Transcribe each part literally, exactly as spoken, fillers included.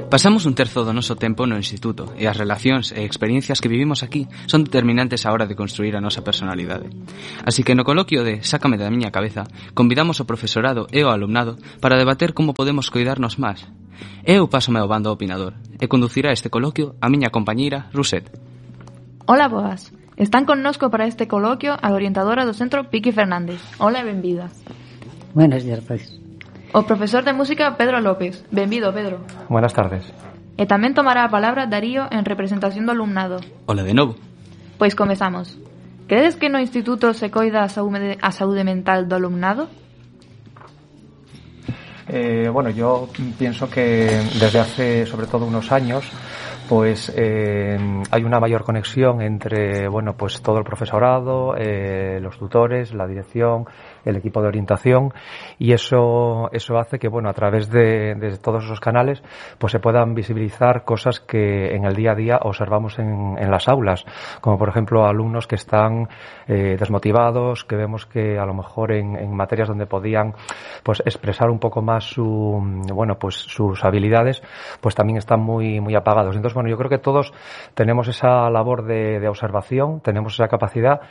Pasamos un terzo do noso tempo no instituto e as relacións e experiencias que vivimos aquí son determinantes á hora de construir a nosa personalidade. Así que no coloquio de Sácame da miña cabeza convidamos o profesorado e o alumnado para debater como podemos coidarnos máis. Eu pásome ao bando opinador e conducirá este coloquio a miña compañeira Roset. Hola, boas. Están connosco para este coloquio a orientadora do centro Piqui Fernández. Hola e benvidas. Buenos días, pois. O profesor de música Pedro López. Benvido, Pedro. Buenas tardes. E tamén tomará a palabra Darío en representación do alumnado. Hola de novo. Pois comezamos. Credes que no instituto se coida a saúde, a saúde mental do alumnado? Eh, bueno, yo pienso que desde hace sobre todo unos años pues eh, hay una mayor conexión entre bueno pues todo el profesorado, eh, los tutores, la dirección, el equipo de orientación, y eso eso hace que bueno a través de, de todos esos canales pues se puedan visibilizar cosas que en el día a día observamos en, en las aulas, como por ejemplo alumnos que están eh, desmotivados, que vemos que a lo mejor en, en materias donde podían pues expresar un poco más su bueno pues sus habilidades pues también están muy muy apagados. Entonces bueno, yo creo que todos tenemos esa labor de, de observación, tenemos esa capacidad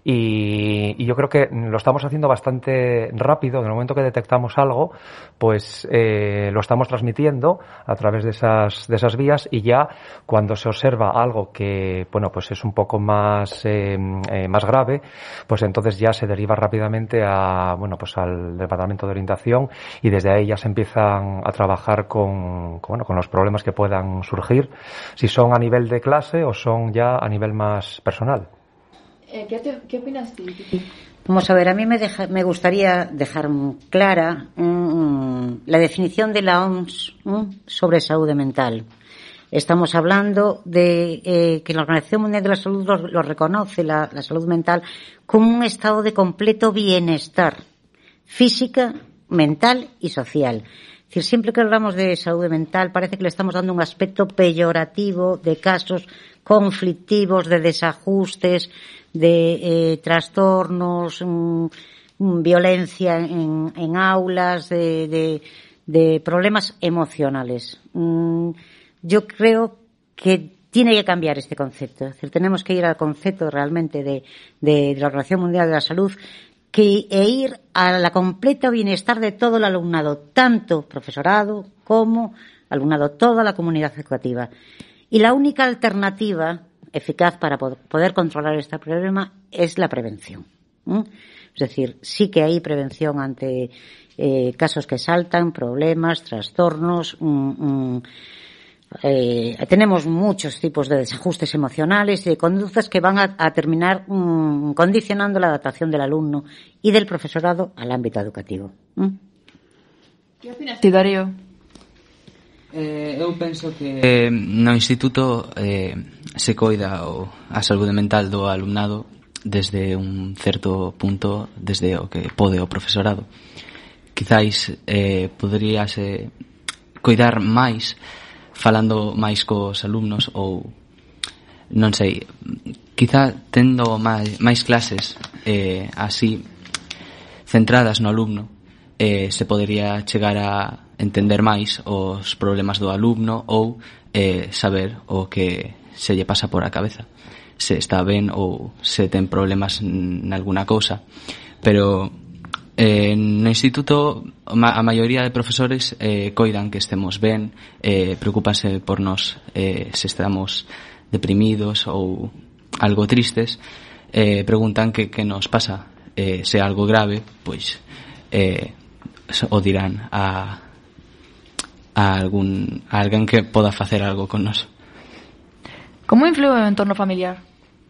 y, y yo creo que lo estamos haciendo bastante rápido. En el momento que detectamos algo, pues eh, lo estamos transmitiendo a través de esas de esas vías, y ya cuando se observa algo que bueno pues es un poco más eh, eh, más grave, pues entonces ya se deriva rápidamente a bueno pues al departamento de orientación, y desde ahí ya se empiezan a trabajar con, con bueno con los problemas que puedan surgir, si son a nivel de clase o son ya a nivel más personal. Eh, ¿qué, te, ¿Qué opinas tú? Vamos a ver, a mí me, deja, me gustaría dejar clara mmm, la definición de la O M S mmm, sobre salud mental. Estamos hablando de eh, que la Organización Mundial de la Salud lo, lo reconoce, la, la salud mental, como un estado de completo bienestar física, mental y social. Es decir, siempre que hablamos de salud mental parece que le estamos dando un aspecto peyorativo de casos conflictivos, de desajustes, de eh, trastornos, mmm, violencia en, en aulas, de, de, de problemas emocionales. Mm, yo creo que tiene que cambiar este concepto. Es decir, tenemos que ir al concepto realmente de, de, de la Organización Mundial de la Salud, que e ir a la completa bienestar de todo el alumnado, tanto profesorado como alumnado, toda la comunidad educativa. Y la única alternativa eficaz para poder controlar este problema es la prevención. ¿Mm? Es decir, sí que hay prevención ante eh, casos que saltan, problemas, trastornos. Mm, mm, eh, tenemos muchos tipos de desajustes emocionales y de conductas que van a, a terminar mm, condicionando la adaptación del alumno y del profesorado al ámbito educativo. ¿Mm? ¿Qué opinas tú, Darío? Eh, eu penso que eh, no instituto eh, se coida o, a saúde mental do alumnado desde un certo punto, desde o que pode o profesorado. Quizáis eh, poderíase coidar máis falando máis cos alumnos, ou non sei, quizá tendo máis, máis clases eh, así centradas no alumno, eh, se podería chegar a entender máis os problemas do alumno ou eh, saber o que se lle pasa por a cabeza, se está ben ou se ten problemas nalguna cousa. Pero eh, no instituto a maioría de profesores eh, coidan que estemos ben, eh, preocupanse por nos eh, se estamos deprimidos ou algo tristes, eh, preguntan que que nos pasa, eh, se algo grave, pois eh, o dirán a a algún a alguén que poda facer algo con nós. Como influe o entorno familiar?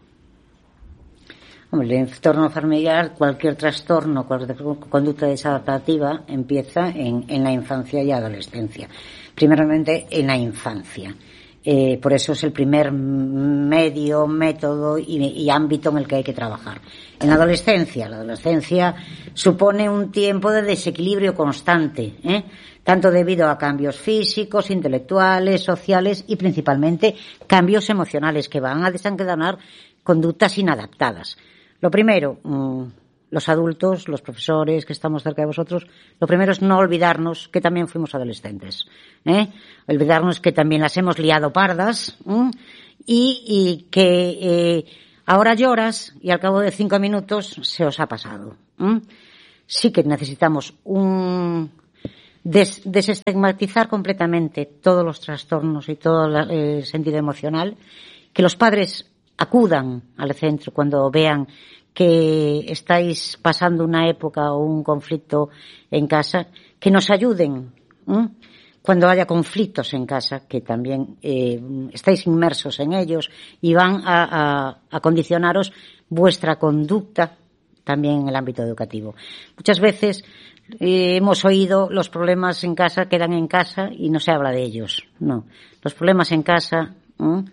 Hombre, el entorno familiar, cualquier trastorno, cualquier conducta desadaptativa empieza en, en la infancia y adolescencia. Primeramente en la infancia. Eh, por eso es el primer medio, método y, y ámbito en el que hay que trabajar. En la adolescencia, la adolescencia supone un tiempo de desequilibrio constante, ¿eh? Tanto debido a cambios físicos, intelectuales, sociales y principalmente cambios emocionales que van a desencadenar conductas inadaptadas. Lo primero, mmm, los adultos, los profesores que estamos cerca de vosotros, lo primero es no olvidarnos que también fuimos adolescentes, ¿eh? Olvidarnos que también las hemos liado pardas, ¿eh? y, y que eh, ahora lloras y al cabo de cinco minutos se os ha pasado. ¿eh? Sí que necesitamos un des, desestigmatizar completamente todos los trastornos y todo el eh, sentido emocional, que los padres acudan al centro cuando vean que estáis pasando una época o un conflicto en casa, que nos ayuden ¿eh? cuando haya conflictos en casa, que también eh, estáis inmersos en ellos y van a, a, a condicionaros vuestra conducta también en el ámbito educativo. Muchas veces eh, hemos oído los problemas en casa quedan en casa y no se habla de ellos. No, los problemas en casa ¿eh?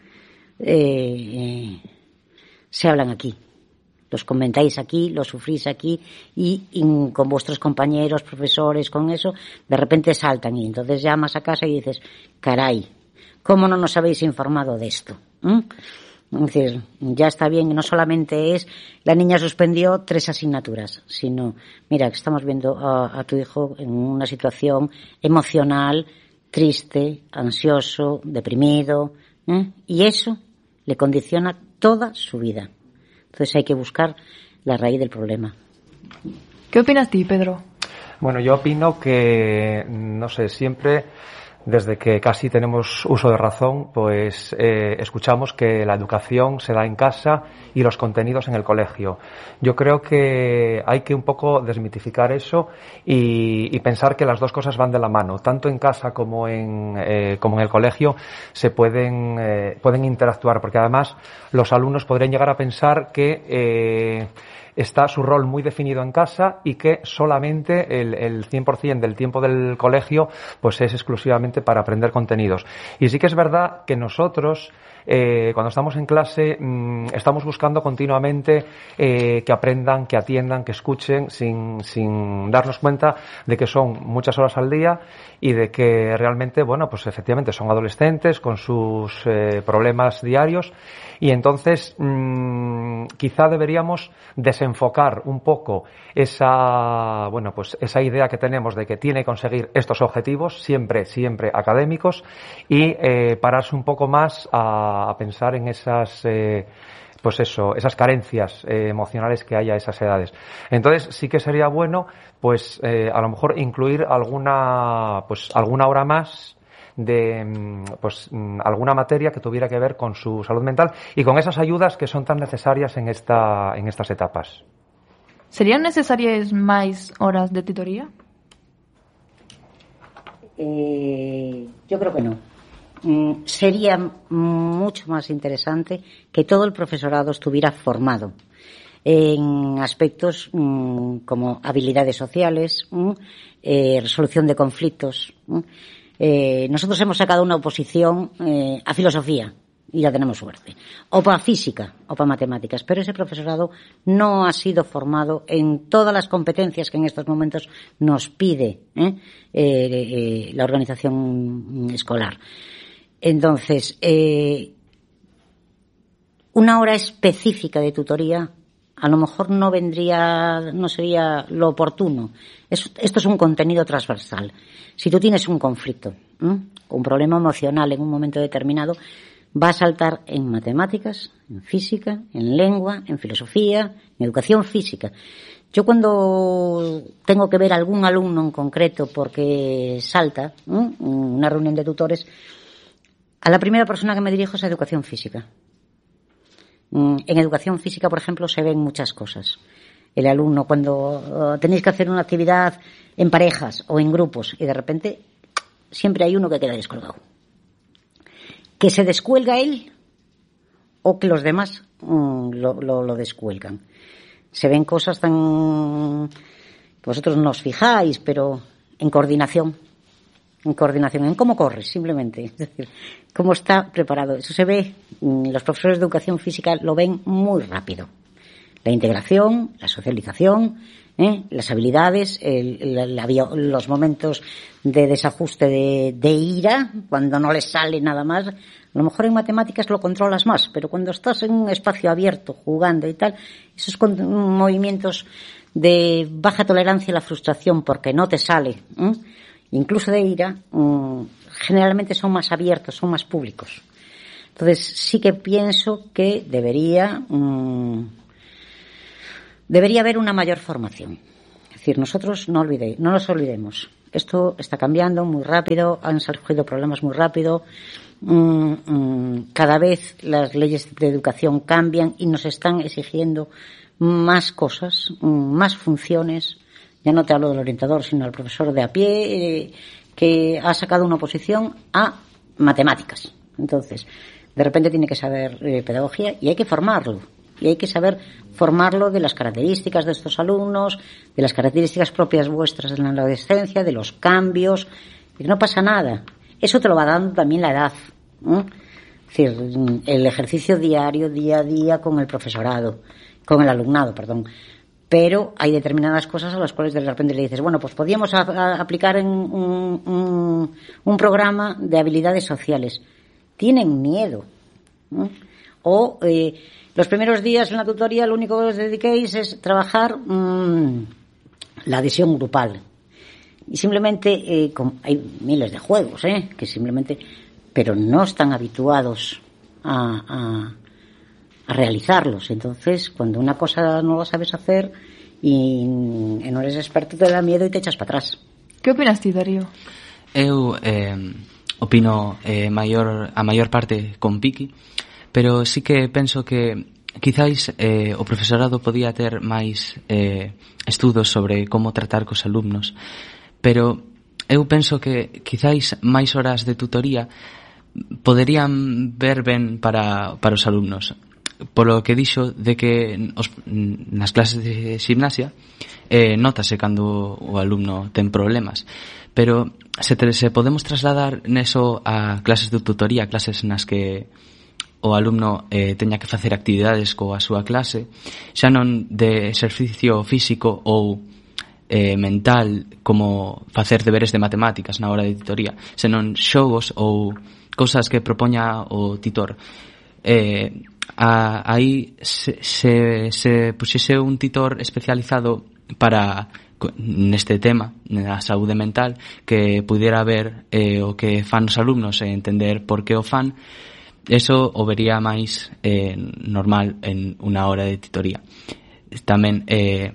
Eh, se hablan aquí. Los comentáis aquí, los sufrís aquí y, y con vuestros compañeros, profesores, con eso, de repente saltan y entonces llamas a casa y dices, caray, ¿cómo no nos habéis informado de esto? ¿Mm? Es decir, ya está bien, no solamente es la niña suspendió tres asignaturas, sino, mira, que estamos viendo a, a tu hijo en una situación emocional, triste, ansioso, deprimido, ¿eh? y eso le condiciona toda su vida. Entonces hay que buscar la raíz del problema. ¿Qué opinas tú, Pedro? Bueno, yo opino que, no sé, siempre, desde que casi tenemos uso de razón, pues eh, escuchamos que la educación se da en casa y los contenidos en el colegio. Yo creo que hay que un poco desmitificar eso y, y pensar que las dos cosas van de la mano. Tanto en casa como en, eh, como en el colegio se pueden, eh, pueden interactuar, porque además los alumnos podrían llegar a pensar que eh, está su rol muy definido en casa y que solamente el, el cien por ciento del tiempo del colegio pues es exclusivamente para aprender contenidos. Y sí que es verdad que nosotros, eh, cuando estamos en clase, mmm, estamos buscando continuamente eh, que aprendan, que atiendan, que escuchen, sin, sin darnos cuenta de que son muchas horas al día y de que realmente, bueno, pues efectivamente son adolescentes con sus eh, problemas diarios. Y entonces, mmm, quizá deberíamos desenfocar un poco esa, bueno, pues esa idea que tenemos de que tiene que conseguir estos objetivos, siempre, siempre académicos, y eh, pararse un poco más a, a pensar en esas, eh, pues eso, esas carencias eh, emocionales que hay a esas edades. Entonces, sí que sería bueno, pues, eh, a lo mejor incluir alguna, pues, alguna hora más de pues alguna materia que tuviera que ver con su salud mental y con esas ayudas que son tan necesarias en esta en estas etapas. ¿Serían necesarias más horas de tutoría? Eh, yo creo que no. Mm, sería mucho más interesante que todo el profesorado estuviera formado en aspectos mm, como habilidades sociales, mm, eh, resolución de conflictos. Mm. Eh, nosotros hemos sacado una oposición eh, a filosofía y ya tenemos suerte, o para física o para matemáticas, pero ese profesorado no ha sido formado en todas las competencias que en estos momentos nos pide ¿eh? Eh, eh, la organización escolar. Entonces, eh, una hora específica de tutoría a lo mejor no vendría, no sería lo oportuno. Es, esto es un contenido transversal. Si tú tienes un conflicto, ¿eh? un problema emocional en un momento determinado, va a saltar en matemáticas, en física, en lengua, en filosofía, en educación física. Yo cuando tengo que ver a algún alumno en concreto porque salta, ¿eh? una reunión de tutores, a la primera persona que me dirijo es a educación física. En educación física, por ejemplo, se ven muchas cosas. El alumno, cuando uh, tenéis que hacer una actividad en parejas o en grupos y de repente siempre hay uno que queda descolgado. Que se descuelga él o que los demás um, lo, lo, lo descuelgan. Se ven cosas tan... Vosotros no os fijáis, pero en coordinación. En coordinación, en cómo corre, simplemente. Es decir, cómo está preparado. Eso se ve, los profesores de educación física lo ven muy rápido. La integración, la socialización, ¿eh? las habilidades, el, la, la, los momentos de desajuste de, de ira, cuando no les sale nada más. A lo mejor en matemáticas lo controlas más, pero cuando estás en un espacio abierto, jugando y tal, esos movimientos de baja tolerancia a la frustración porque no te sale, ¿eh? Incluso de ira, um, generalmente son más abiertos, son más públicos. Entonces sí que pienso que debería um, debería haber una mayor formación. Es decir, nosotros no olvidéis, no nos olvidemos. Esto está cambiando muy rápido, han surgido problemas muy rápido. Um, um, cada vez las leyes de educación cambian y nos están exigiendo más cosas, um, más funciones. Ya no te hablo del orientador, sino del profesor de a pie, eh, que ha sacado una oposición a matemáticas. Entonces, de repente tiene que saber eh, pedagogía y hay que formarlo. Y hay que saber formarlo de las características de estos alumnos, de las características propias vuestras en la adolescencia, de los cambios. Y no pasa nada. Eso te lo va dando también la edad, ¿eh? Es decir, el ejercicio diario, día a día con el profesorado, con el alumnado, perdón. Pero hay determinadas cosas a las cuales de repente le dices, bueno, pues podíamos a, a aplicar en un, un, un programa de habilidades sociales. Tienen miedo, ¿eh? O eh, los primeros días en la tutoría lo único que os dediquéis es trabajar mmm, la adhesión grupal. Y simplemente, eh, con, hay miles de juegos, ¿eh? Que simplemente, pero no están habituados a, a, a realizarlos. Entonces, cuando una cosa no la sabes hacer y no eres experto, te da miedo y te echas para atrás. Que opinas ti, Darío? Eu eh, opino eh, maior, a maior parte con Piki, pero sí que penso que quizáis eh, o profesorado podía ter máis eh, estudos sobre como tratar cos alumnos, pero eu penso que quizáis máis horas de tutoría poderían ver ben para, para os alumnos, polo que dixo de que os, nas clases de gimnasia eh, notase cando o alumno ten problemas, pero se, te, se podemos trasladar neso a clases de tutoría, clases nas que o alumno eh, teña que facer actividades coa súa clase, xa non de exercicio físico ou eh, mental como facer deberes de matemáticas na hora de tutoría, senón xogos ou cousas que propoña o titor. Eh, a, aí se, se, se puxese un titor especializado para neste tema, na saúde mental, que pudiera ver eh, o que fan os alumnos e entender por que o fan, eso o vería máis eh, normal en unha hora de tutoría. Tamén eh,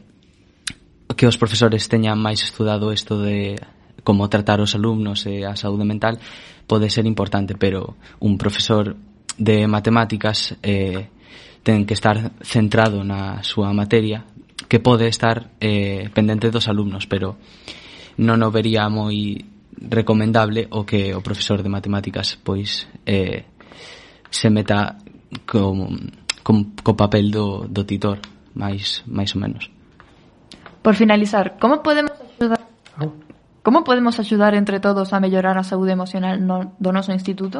que os profesores teñan máis estudado isto de como tratar os alumnos e a saúde mental pode ser importante, pero un profesor de matemáticas eh, ten que estar centrado na súa materia, que pode estar eh, pendente dos alumnos, pero non o vería moi recomendable o que o profesor de matemáticas pois eh, se meta con, con, co papel do, do titor, máis, máis ou menos. Por finalizar, como podemos axudar, como podemos axudar entre todos a mellorar a saúde emocional no, do noso instituto?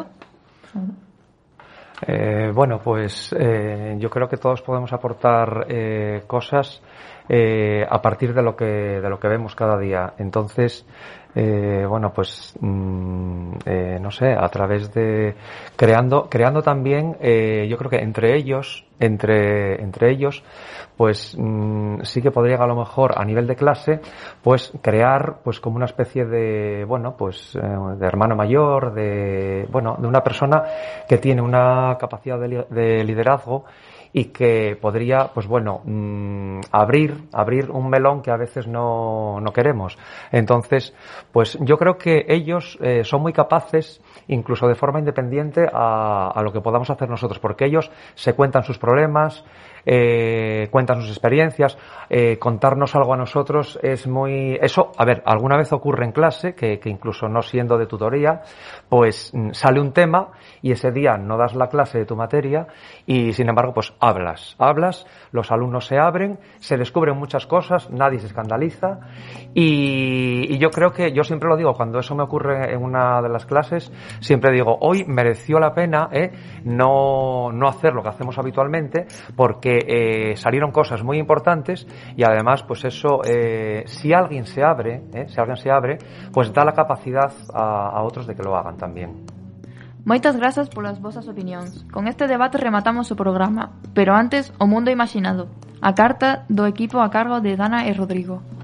Eh, bueno, pues eh, yo creo que todos podemos aportar eh, cosas eh, a partir de lo que de lo que vemos cada día. Entonces, eh, bueno, pues mmm, eh, no sé, a través de creando creando también, eh, yo creo que entre ellos, entre entre ellos, pues mmm, sí que podrían a lo mejor a nivel de clase, pues crear pues como una especie de, bueno, pues eh, de hermano mayor, de, bueno, de una persona que tiene una capacidad de, li de liderazgo y que podría, pues bueno, mmm, abrir, abrir un melón que a veces no, no queremos. Entonces, pues yo creo que ellos eh, son muy capaces, incluso de forma independiente, a, a lo que podamos hacer nosotros, porque ellos se cuentan sus problemas, eh, cuentan sus experiencias, eh, contarnos algo a nosotros es muy... Eso, a ver, alguna vez ocurre en clase, que, que incluso no siendo de tutoría, pues sale un tema y ese día no das la clase de tu materia y, sin embargo, pues hablas, hablas, los alumnos se abren, se descubren muchas cosas, nadie se escandaliza y, y yo creo que, yo siempre lo digo, cuando eso me ocurre en una de las clases, siempre digo, hoy mereció la pena eh, no, no hacer lo que hacemos habitualmente porque eh, salieron cosas muy importantes y además, pues eso, eh, si alguien se abre, eh, si alguien se abre, pues da la capacidad a, a otros de que lo hagan también. Moitas grazas polas vosas opinións. Con este debate rematamos o programa, pero antes, o mundo imaginado. A carta do equipo a cargo de Dana e Rodrigo.